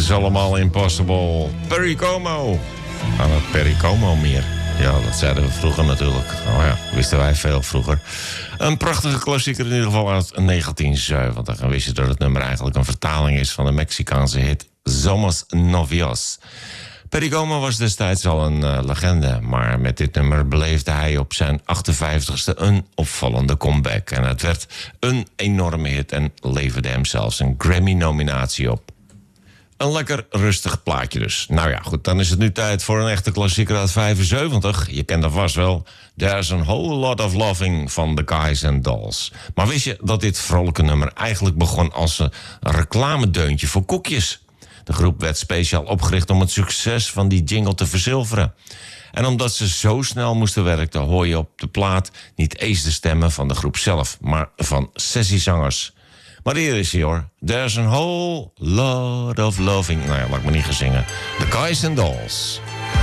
is allemaal impossible. Perry Como. Aan het Perry Como meer. Ja, dat zeiden we vroeger natuurlijk. Oh ja, wisten wij veel vroeger. Een prachtige klassieker in ieder geval uit 1970. En wist je dat het nummer eigenlijk een vertaling is van de Mexicaanse hit Somos Novios. Perry Como was destijds al een legende, maar met dit nummer beleefde hij op zijn 58ste een opvallende comeback. En het werd een enorme hit en leverde hem zelfs een Grammy-nominatie op. Een lekker rustig plaatje dus. Nou ja, goed, dan is het nu tijd voor een echte klassieker uit 75. Je kent dat vast wel. There's a Whole Lot of Loving van The Guys and Dolls. Maar wist je dat dit vrolijke nummer eigenlijk begon als een reclamedeuntje voor koekjes? De groep werd speciaal opgericht om het succes van die jingle te verzilveren. En omdat ze zo snel moesten werken, hoor je op de plaat niet eens de stemmen van de groep zelf, maar van sessiezangers. Maar hier is hij hoor. There's a whole lot of loving. Nou ja, laat ik me niet gaan zingen. The Guys and Dolls.